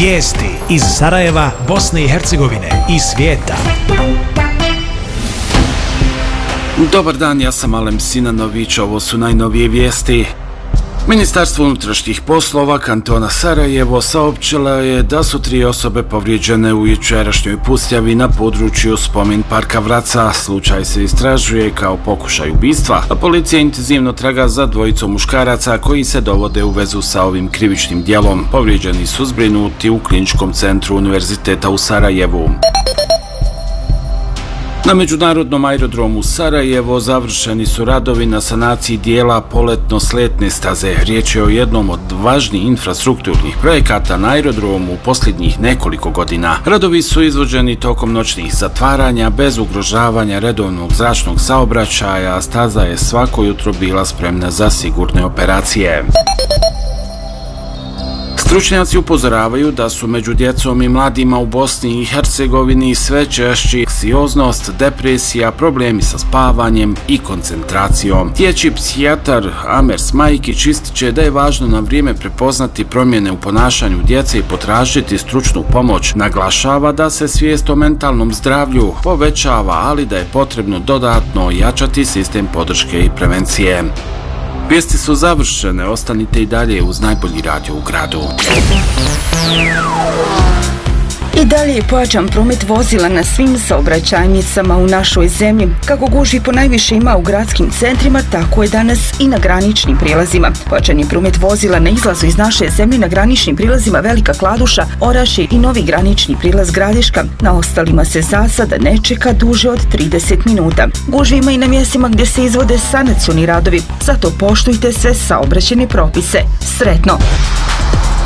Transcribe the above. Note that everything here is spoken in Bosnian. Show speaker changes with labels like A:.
A: Vijesti iz Sarajeva, Bosne i Hercegovine i svijeta.
B: Dobar dan, ja sam Alem Sinanović, ovo su najnovije vijesti. Ministarstvo unutrašnjih poslova kantona Sarajevo saopćilo je da su 3 osobe povrijeđene u jučerašnjoj pucnjavi na području spomen parka Vraca. Slučaj se istražuje kao pokušaj ubistva, a policija intenzivno traga za 2 muškaraca koji se dovode u vezu sa ovim krivičnim djelom. Povrijeđeni su zbrinuti u kliničkom centru Univerziteta u Sarajevu. Na međunarodnom aerodromu Sarajevo završeni su radovi na sanaciji dijela poletno-sletne staze. Riječ je o jednom od važnijih infrastrukturnih projekata na aerodromu u posljednjih nekoliko godina. Radovi su izvođeni tokom noćnih zatvaranja bez ugrožavanja redovnog zračnog saobraćaja, a staza je svako jutro bila spremna za sigurne operacije. Stručnjaci upozoravaju da su među djecom i mladima u Bosni i Hercegovini sve češći anksioznost, depresija, problemi sa spavanjem i koncentracijom. Dječji psihijatar Amer Smajkić ističe da je važno na vrijeme prepoznati promjene u ponašanju djece i potražiti stručnu pomoć. Naglašava da se svijest o mentalnom zdravlju povećava, ali da je potrebno dodatno ojačati sistem podrške i prevencije. Vijesti su završene, ostanite i dalje uz najbolji radio u gradu.
C: I dalje je pojačan promet vozila na svim saobraćajnicama u našoj zemlji. Kako gužvi ponajviše ima u gradskim centrima, tako je danas i na graničnim prilazima. Pojačan je promet vozila na izlazu iz naše zemlje na graničnim prilazima Velika Kladuša, Orašje i novi granični prilaz Gradiška. Na ostalima se za sada ne čeka duže od 30 minuta. Gužvi ima i na mjestima gdje se izvode sanacioni radovi, zato poštujte sve saobraćajne propise. Sretno!